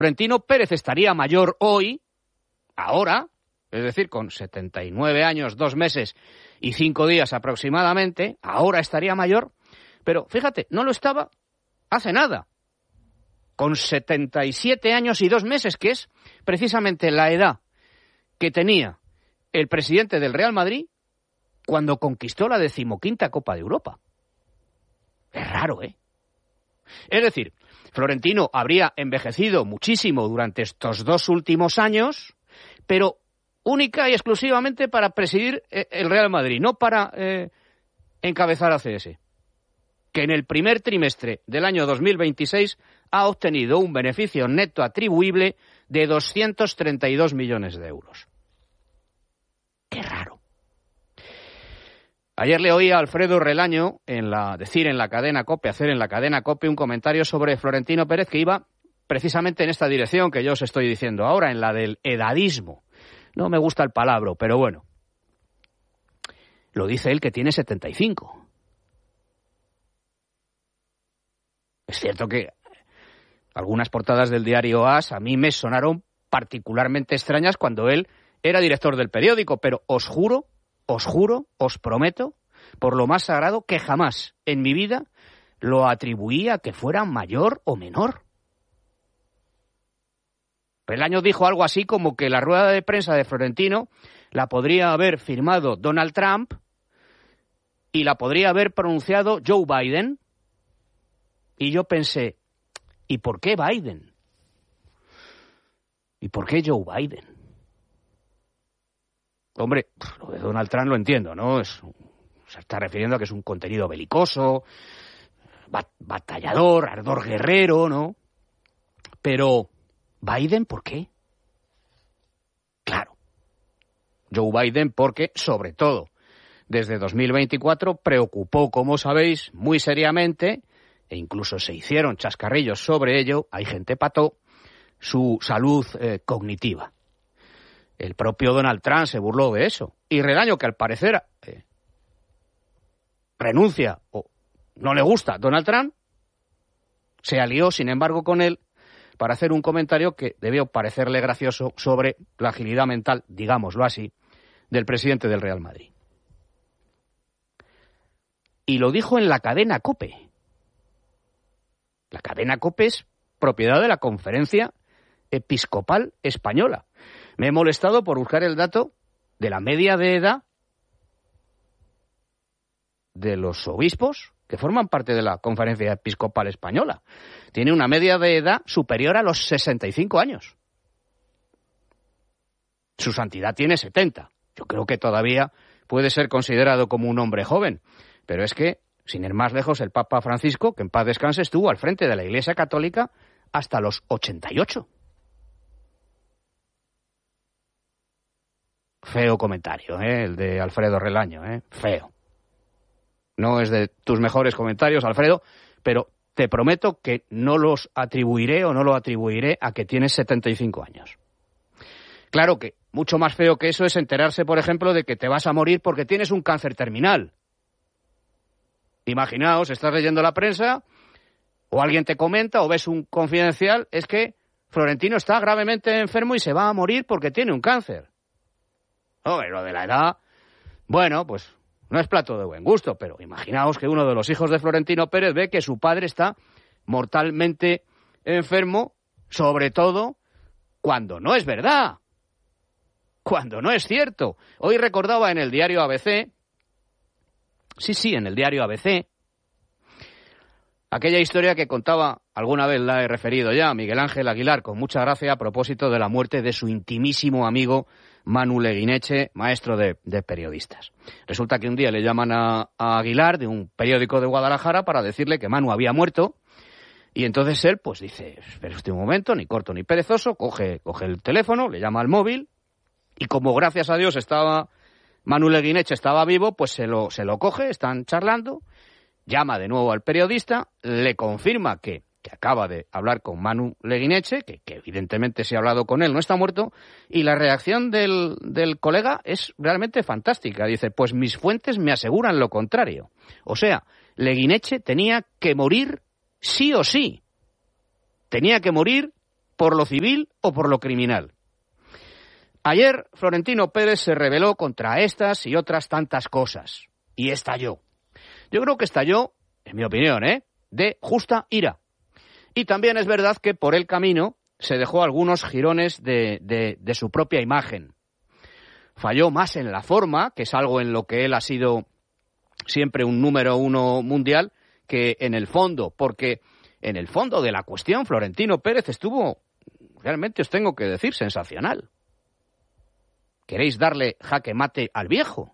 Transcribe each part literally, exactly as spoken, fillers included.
Florentino Pérez estaría mayor hoy, ahora, es decir, con setenta y nueve años, dos meses y cinco días aproximadamente, ahora estaría mayor, pero fíjate, no lo estaba hace nada, con setenta y siete años y dos meses, que es precisamente la edad que tenía el presidente del Real Madrid cuando conquistó la decimoquinta Copa de Europa. Es raro, ¿eh? Es decir, Florentino habría envejecido muchísimo durante estos dos últimos años, pero única y exclusivamente para presidir el Real Madrid, no para eh, encabezar a C S, que en el primer trimestre del año dos mil veintiséis ha obtenido un beneficio neto atribuible de doscientos treinta y dos millones de euros. Qué raro. Ayer le oí a Alfredo Relaño en la, decir en la cadena COPE, hacer en la cadena COPE un comentario sobre Florentino Pérez que iba precisamente en esta dirección que yo os estoy diciendo ahora, en la del edadismo. No me gusta el palabra, pero bueno. Lo dice él que tiene setenta y cinco. Es cierto que algunas portadas del diario AS a mí me sonaron particularmente extrañas cuando él era director del periódico, pero os juro, os juro, os prometo, por lo más sagrado, que jamás en mi vida lo atribuía a que fuera mayor o menor. Relaño dijo algo así como que la rueda de prensa de Florentino la podría haber firmado Donald Trump y la podría haber pronunciado Joe Biden. Y yo pensé, ¿y por qué Biden? ¿Y por qué Joe Biden? Hombre, lo de Donald Trump lo entiendo, ¿no? Es, se está refiriendo a que es un contenido belicoso, bat, batallador, ardor guerrero, ¿no? Pero, ¿Biden por qué? Claro, Joe Biden porque, sobre todo, desde dos mil veinticuatro preocupó, como sabéis, muy seriamente, e incluso se hicieron chascarrillos sobre ello, hay gente pató, su salud eh, cognitiva. El propio Donald Trump se burló de eso. Y Relaño, que al parecer eh, renuncia o no le gusta a Donald Trump, se alió, sin embargo, con él para hacer un comentario que debió parecerle gracioso sobre la agilidad mental, digámoslo así, del presidente del Real Madrid. Y lo dijo en la cadena COPE. La cadena COPE es propiedad de la Conferencia Episcopal Española. Me he molestado por buscar el dato de la media de edad de los obispos que forman parte de la Conferencia Episcopal Española. Tiene una media de edad superior a los sesenta y cinco años. Su santidad tiene setenta. Yo creo que todavía puede ser considerado como un hombre joven. Pero es que, sin ir más lejos, el Papa Francisco, que en paz descanse, estuvo al frente de la Iglesia Católica hasta los ochenta y ocho. Feo comentario, ¿eh? El de Alfredo Relaño, ¿eh? Feo. No es de tus mejores comentarios, Alfredo, pero te prometo que no los atribuiré o no lo atribuiré a que tienes setenta y cinco años. Claro que mucho más feo que eso es enterarse, por ejemplo, de que te vas a morir porque tienes un cáncer terminal. Imaginaos, estás leyendo la prensa o alguien te comenta o ves un confidencial, es que Florentino está gravemente enfermo y se va a morir porque tiene un cáncer. Oh, lo de la edad, bueno, pues no es plato de buen gusto, pero imaginaos que uno de los hijos de Florentino Pérez ve que su padre está mortalmente enfermo, sobre todo cuando no es verdad, cuando no es cierto. Hoy recordaba en el diario A B C, sí, sí, en el diario A B C, aquella historia que contaba, alguna vez la he referido ya, Miguel Ángel Aguilar, con mucha gracia, a propósito de la muerte de su intimísimo amigo Manu Leguineche, maestro de, de periodistas. Resulta que un día le llaman a, a Aguilar, de un periódico de Guadalajara, para decirle que Manu había muerto, y entonces él, pues dice, espera usted un momento, ni corto ni perezoso, coge, coge el teléfono, le llama al móvil, y como gracias a Dios estaba Manu Leguineche estaba vivo, pues se lo, se lo coge, están charlando, llama de nuevo al periodista, le confirma que, que acaba de hablar con Manu Leguineche, que, que evidentemente se ha hablado con él, no está muerto, y la reacción del, del colega es realmente fantástica. Dice, pues mis fuentes me aseguran lo contrario. O sea, Leguineche tenía que morir sí o sí. Tenía que morir por lo civil o por lo criminal. Ayer Florentino Pérez se rebeló contra estas y otras tantas cosas. Y estalló. Yo creo que estalló, en mi opinión, ¿eh?, de justa ira. Y también es verdad que por el camino se dejó algunos jirones de, de, de su propia imagen. Falló más en la forma, que es algo en lo que él ha sido siempre un número uno mundial, que en el fondo, porque en el fondo de la cuestión Florentino Pérez estuvo, realmente os tengo que decir, sensacional. ¿Queréis darle jaque mate al viejo?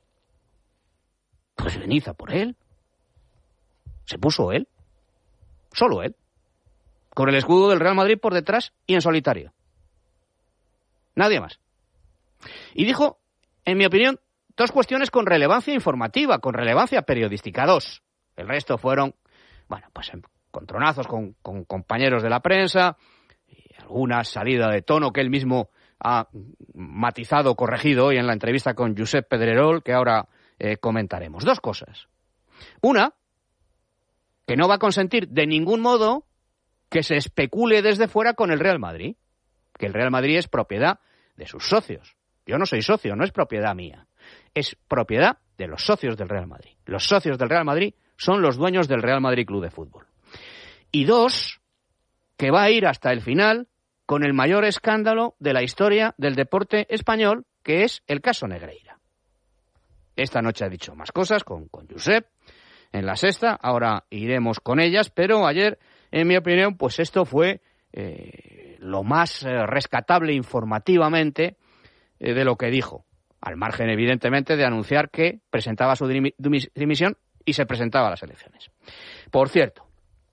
Pues venid a por él. Se puso él, solo él, con el escudo del Real Madrid por detrás y en solitario. Nadie más. Y dijo, en mi opinión, dos cuestiones con relevancia informativa, con relevancia periodística, dos. El resto fueron, bueno, pues encontronazos con, con compañeros de la prensa y alguna salida de tono que él mismo ha matizado, corregido hoy en la entrevista con Josep Pedrerol, que ahora eh, comentaremos. Dos cosas. Una, que no va a consentir de ningún modo que se especule desde fuera con el Real Madrid, que el Real Madrid es propiedad de sus socios. Yo no soy socio, no es propiedad mía. Es propiedad de los socios del Real Madrid. Los socios del Real Madrid son los dueños del Real Madrid Club de Fútbol. Y dos, que va a ir hasta el final con el mayor escándalo de la historia del deporte español, que es el caso Negreira. Esta noche ha dicho más cosas con, con Josep en La Sexta, ahora iremos con ellas, pero ayer, en mi opinión, pues esto fue eh, lo más eh, rescatable informativamente eh, de lo que dijo, al margen, evidentemente, de anunciar que presentaba su dimisión y se presentaba a las elecciones. Por cierto,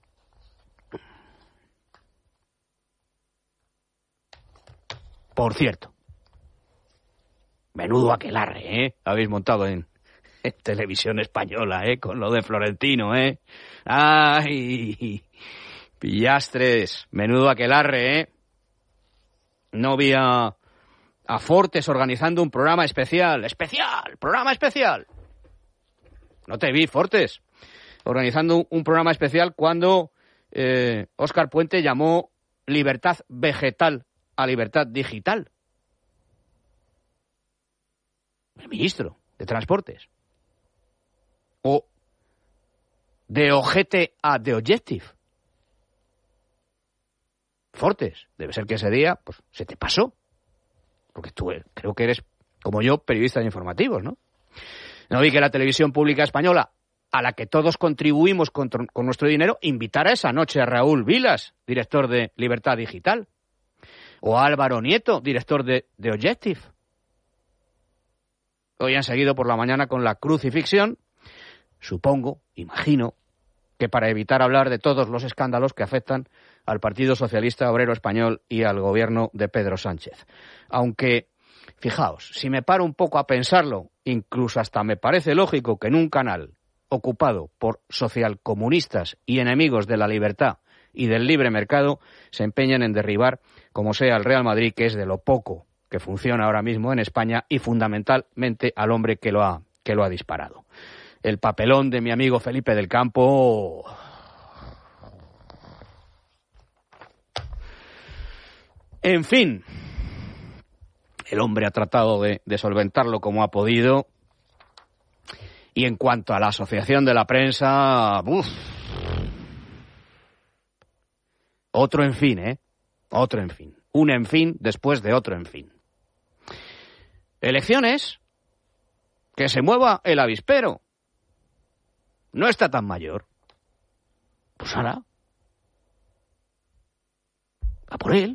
por cierto, menudo aquelarre, ¿eh? Habéis montado en, en televisión española, ¿eh? Con lo de Florentino, ¿eh? ¡Ay! Pillastres, menudo aquelarre, ¿eh? No vi a, a Fortes organizando un programa especial. ¡Especial! ¡Programa especial! No te vi, Fortes, organizando un, un programa especial cuando eh, Óscar Puente llamó libertad vegetal a libertad digital. El ministro de Transportes. O de ojete a The Objective. Fortes, debe ser que ese día pues se te pasó. Porque tú creo que eres, como yo, periodista de informativos, ¿no? No vi que la televisión pública española, a la que todos contribuimos con, con nuestro dinero, invitara esa noche a Raúl Vilas, director de Libertad Digital. O a Álvaro Nieto, director de The Objective. Hoy han seguido por la mañana con la crucifixión, supongo, imagino, que para evitar hablar de todos los escándalos que afectan al Partido Socialista Obrero Español y al gobierno de Pedro Sánchez. Aunque, fijaos, si me paro un poco a pensarlo, incluso hasta me parece lógico que en un canal ocupado por socialcomunistas y enemigos de la libertad y del libre mercado se empeñen en derribar, como sea, el Real Madrid, que es de lo poco que funciona ahora mismo en España, y fundamentalmente al hombre que lo ha, que lo ha disparado. El papelón de mi amigo Felipe del Campo... En fin, el hombre ha tratado de, de solventarlo como ha podido. Y en cuanto a la asociación de la prensa... Uf, otro en fin, ¿eh? Otro en fin. Un en fin después de otro en fin. Elecciones. Que se mueva el avispero. No está tan mayor. Pues ahora. A por él.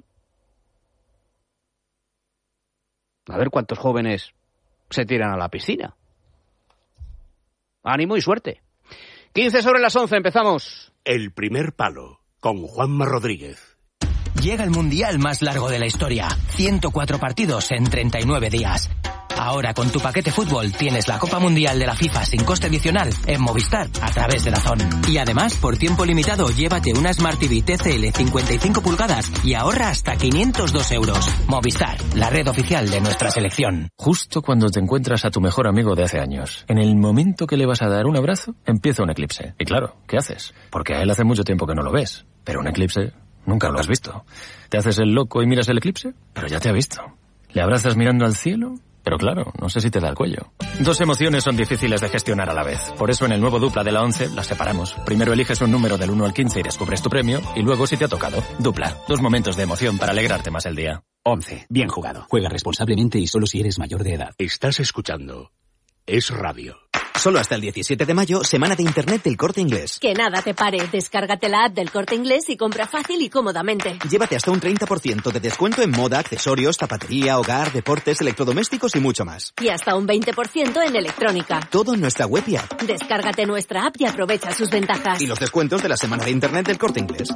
A ver cuántos jóvenes se tiran a la piscina. Ánimo y suerte. quince sobre las once, empezamos. El primer palo, con Juanma Rodríguez. Llega el mundial más largo de la historia. ciento cuatro partidos en treinta y nueve días. Ahora con tu paquete fútbol tienes la Copa Mundial de la FIFA sin coste adicional en Movistar a través de DAZN. Y además, por tiempo limitado, llévate una Smart T V T C L cincuenta y cinco pulgadas y ahorra hasta quinientos dos euros. Movistar, la red oficial de nuestra selección. Justo cuando te encuentras a tu mejor amigo de hace años, en el momento que le vas a dar un abrazo, empieza un eclipse. Y claro, ¿qué haces? Porque a él hace mucho tiempo que no lo ves. Pero un eclipse Nunca lo has visto. Te haces el loco y miras el eclipse, pero ya te ha visto. Le abrazas mirando al cielo, pero claro, no sé si te da el cuello. Dos emociones son difíciles de gestionar a la vez. Por eso en el nuevo Dupla de la once las separamos. Primero eliges un número del uno al quince y descubres tu premio, y luego si te ha tocado. Dupla. Dos momentos de emoción para alegrarte más el día. once. Bien jugado. Juega responsablemente y solo si eres mayor de edad. Estás escuchando Es Radio. Solo hasta el diecisiete de mayo, semana de Internet del Corte Inglés. Que nada te pare. Descárgate la app del Corte Inglés y compra fácil y cómodamente. Llévate hasta un treinta por ciento de descuento en moda, accesorios, zapatería, hogar, deportes, electrodomésticos y mucho más. Y hasta un veinte por ciento en electrónica. Todo en nuestra web y app. Descárgate nuestra app y aprovecha sus ventajas. Y los descuentos de la semana de Internet del Corte Inglés.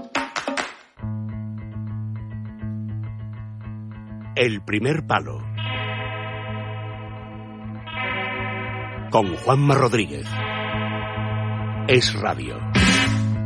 El primer palo. Con Juanma Rodríguez. Es Radio.